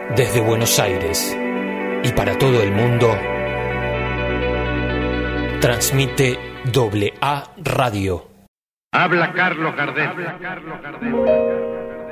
Desde Buenos Aires y para todo el mundo, transmite AA Radio. Habla Carlos Gardel.